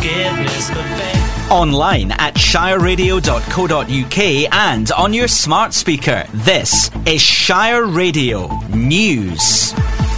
forgiveness, but faith. Online at shireradio.co.uk and on your smart speaker. This is Shire Radio News.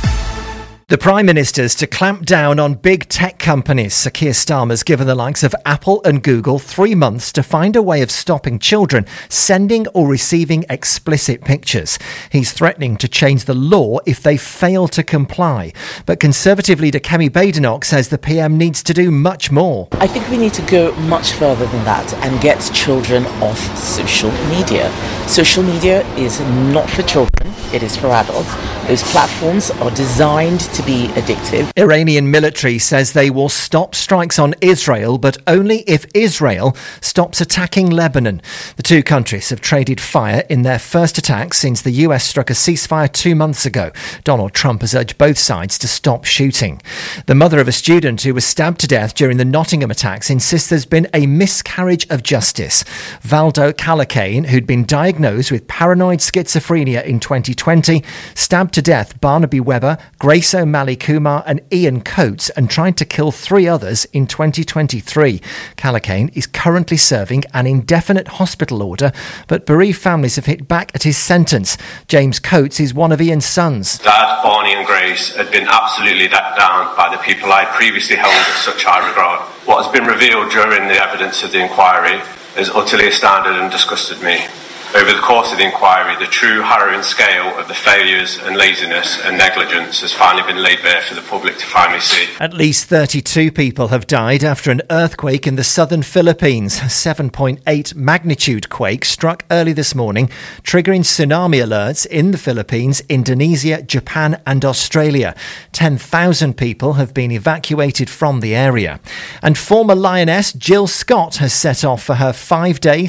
The Prime Minister's to clamp down on big tech companies. Sir Keir Starmer's given the likes of Apple and Google 3 months to find a way of stopping children sending or receiving explicit pictures. He's threatening to change the law if they fail to comply. But Conservative leader Kemi Badenoch says the PM needs to do much more. I think we need to go much further than that and get children off social media. Social media is not for children, it is for adults. Those platforms are designed to be addictive. Iranian military says they will stop strikes on Israel, but only if Israel stops attacking Lebanon. The two countries have traded fire in their first attack since the US struck a ceasefire 2 months ago. Donald Trump has urged both sides to stop shooting. The mother of a student who was stabbed to death during the Nottingham attacks insists there's been a miscarriage of justice. Valdo Calacane, who'd been diagnosed with paranoid schizophrenia in 2020, stabbed to death Barnaby Webber, Grace O'Malley Kumar and Ian Coates and tried to kill 3 others in 2023. Calacane is currently serving an indefinite hospital order, but bereaved families have hit back at his sentence. James Coates is one of Ian's sons. Dad, Barney and Grace had been absolutely let down by the people I had previously held in such high regard. What has been revealed during the evidence of the inquiry has utterly astounded and disgusted me. Over the course of the inquiry, the true harrowing scale of the failures and laziness and negligence has finally been laid bare for the public to finally see. At least 32 people have died after an earthquake in the southern Philippines. A 7.8 magnitude quake struck early this morning, triggering tsunami alerts in the Philippines, Indonesia, Japan and Australia. 10,000 people have been evacuated from the area. And former Lioness Jill Scott has set off for her 5-day,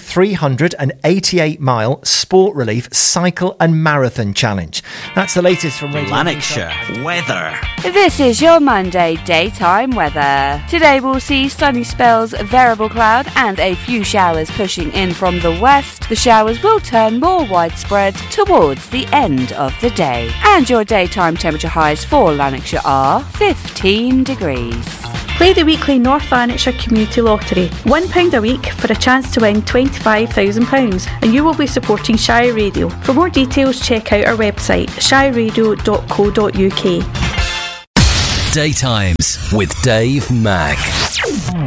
388-mile Sport Relief Cycle and Marathon Challenge. That's the latest from Radio Lanarkshire weather. This is your Monday daytime weather. Today we'll see sunny spells, variable cloud and a few showers pushing in from the west. The showers will turn more widespread towards the end of the day. And your daytime temperature highs for Lanarkshire are 15 degrees. Play the weekly North Lanarkshire Community Lottery. £1 a week for a chance to win £25,000 and you will be supporting Shire Radio. For more details, check out our website shireradio.co.uk. Daytimes with Dave Mack.